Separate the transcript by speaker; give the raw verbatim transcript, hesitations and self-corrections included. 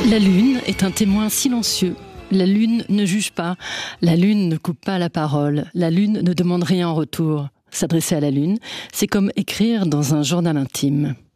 Speaker 1: La lune est un témoin silencieux. La lune ne juge pas. La lune ne coupe pas la parole. La lune ne demande rien en retour. S'adresser à la lune, c'est comme écrire dans un journal intime.